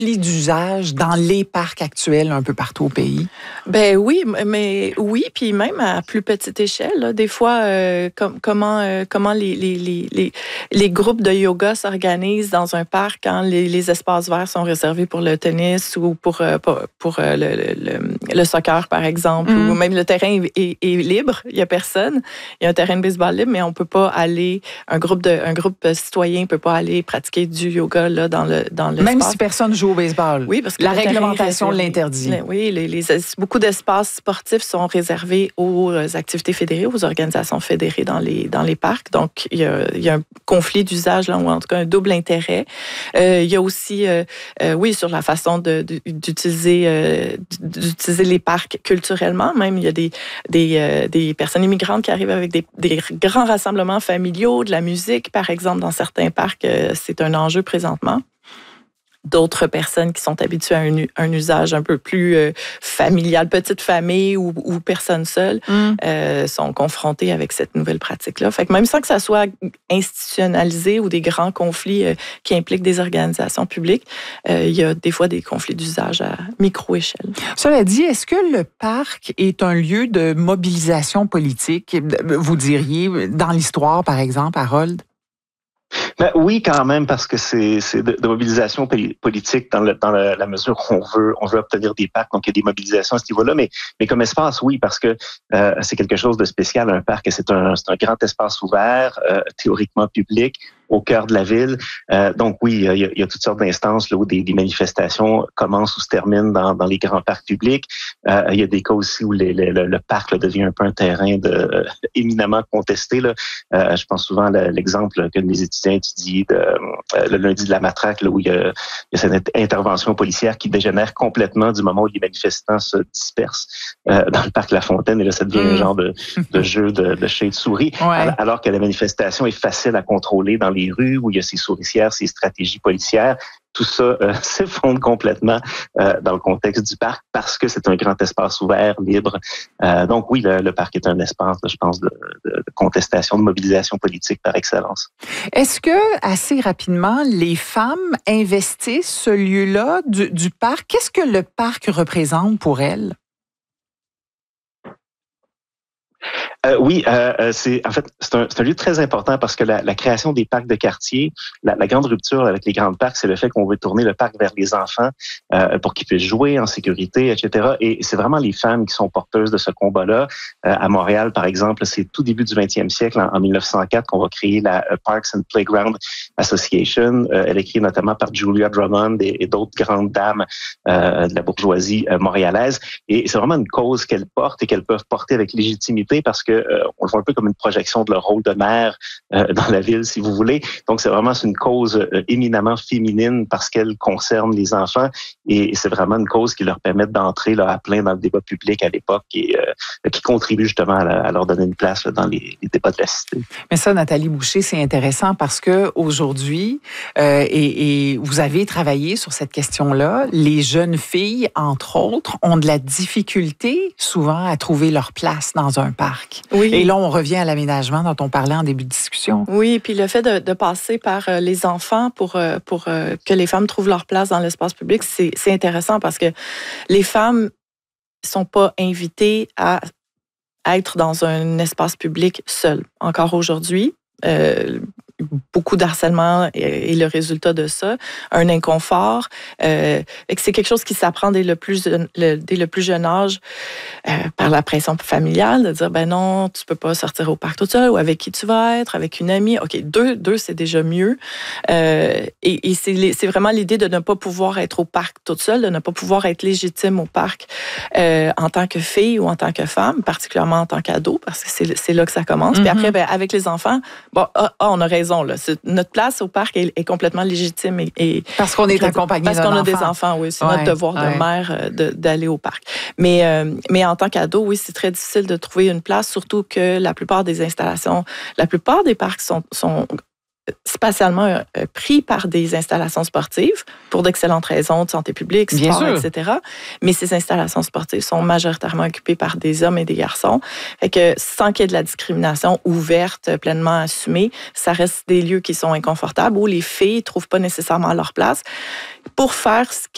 conflit d'usage dans les parcs actuels un peu partout au pays? Ben oui, mais oui, puis même à plus petite échelle. Là, des fois, comment les groupes de yoga s'organisent dans un parc quand les espaces verts sont réservés pour le tennis ou pour le soccer, par exemple, ou même le terrain est libre, il n'y a personne. Il y a un terrain de baseball libre, mais on peut pas aller, un groupe citoyen peut pas aller pratiquer du yoga là, dans l'espace. Même si personne joue au baseball. Oui, parce que la réglementation l'interdit. Oui, beaucoup d'espaces sportifs sont réservés aux activités fédérées, aux organisations fédérées dans les parcs. Donc, il y a un conflit d'usage, là, ou en tout cas un double intérêt. Il y a aussi, oui, sur la façon d'utiliser les parcs culturellement. Même, il y a des personnes immigrantes qui arrivent avec des grands rassemblements familiaux, de la musique, par exemple, dans certains parcs. C'est un enjeu présentement. D'autres personnes qui sont habituées à un usage un peu plus familial, petite famille ou personne seule, sont confrontées avec cette nouvelle pratique-là. Fait que même sans que ça soit institutionnalisé ou des grands conflits qui impliquent des organisations publiques, il y a des fois des conflits d'usage à micro-échelle. Cela dit, est-ce que le parc est un lieu de mobilisation politique, vous diriez, dans l'histoire, par exemple, Harold? Ben oui, quand même, parce que c'est de mobilisation politique dans la mesure où on veut obtenir des parcs, donc il y a des mobilisations à ce niveau-là, mais comme espace, oui, parce que c'est quelque chose de spécial, un parc, c'est un grand espace ouvert, théoriquement public, au cœur de la ville. Donc oui, il y a toutes sortes d'instances là, où des manifestations commencent ou se terminent dans les grands parcs publics. Il y a des cas aussi où le parc là, devient un peu un terrain éminemment contesté. Là. Je pense souvent à l'exemple que mes étudiants étudient le lundi de la matraque, là, où il y a cette intervention policière qui dégénère complètement du moment où les manifestants se dispersent dans le parc La Fontaine. Et là, ça devient un genre de jeu de chat et de souris, alors que la manifestation est facile à contrôler dans les rues où il y a ces souricières, ces stratégies policières. Tout ça s'effondre complètement dans le contexte du parc parce que c'est un grand espace ouvert, libre. Donc oui, le parc est un espace, je pense, de contestation, de mobilisation politique par excellence. Est-ce que, assez rapidement, les femmes investissent ce lieu-là du parc? Qu'est-ce que le parc représente pour elles? Oui, c'est un lieu très important parce que la création des parcs de quartier, la grande rupture avec les grands parcs, c'est le fait qu'on veut tourner le parc vers les enfants pour qu'ils puissent jouer en sécurité, etc. Et c'est vraiment les femmes qui sont porteuses de ce combat-là. À Montréal, par exemple, c'est tout début du 20e siècle, en 1904, qu'on va créer la Parks and Playground Association. Elle est créée notamment par Julia Drummond et d'autres grandes dames de la bourgeoisie montréalaise. Et c'est vraiment une cause qu'elles portent et qu'elles peuvent porter avec légitimité parce que on le voit un peu comme une projection de leur rôle de mère dans la ville, si vous voulez. Donc, c'est vraiment une cause éminemment féminine parce qu'elle concerne les enfants et c'est vraiment une cause qui leur permet d'entrer là, à plein dans le débat public à l'époque et qui contribue justement à leur donner une place là, dans les débats de la cité. Mais ça, Nathalie Boucher, c'est intéressant parce que aujourd'hui, et vous avez travaillé sur cette question-là, les jeunes filles, entre autres, ont de la difficulté souvent à trouver leur place dans un parc. Oui. Et là, on revient à l'aménagement dont on parlait en début de discussion. Oui, puis le fait de passer par les enfants pour que les femmes trouvent leur place dans l'espace public, c'est intéressant parce que les femmes sont pas invitées à être dans un espace public seules. Encore aujourd'hui, beaucoup d'harcèlement est le résultat de ça, un inconfort. C'est quelque chose qui s'apprend dès le plus jeune âge par la pression familiale, de dire, ben non, tu peux pas sortir au parc tout seul, ou avec qui tu vas être, avec une amie. OK, deux c'est déjà mieux. Et c'est vraiment l'idée de ne pas pouvoir être au parc toute seule, de ne pas pouvoir être légitime au parc en tant que fille ou en tant que femme, particulièrement en tant qu'ado, parce que c'est là que ça commence. Puis après, ben, avec les enfants, bon, on a raison. Là. Notre place au parc est complètement légitime. Et parce qu'on est accompagné d'un enfant. Parce qu'on a des enfants, oui. C'est notre devoir de mère d'aller au parc. Mais en tant qu'ado, oui, c'est très difficile de trouver une place, surtout que la plupart des installations, la plupart des parcs sont spatialement pris par des installations sportives pour d'excellentes raisons de santé publique, sport, etc. Mais ces installations sportives sont majoritairement occupées par des hommes et des garçons. Fait que sans qu'il y ait de la discrimination ouverte, pleinement assumée, ça reste des lieux qui sont inconfortables où les filles ne trouvent pas nécessairement leur place. Pour faire ce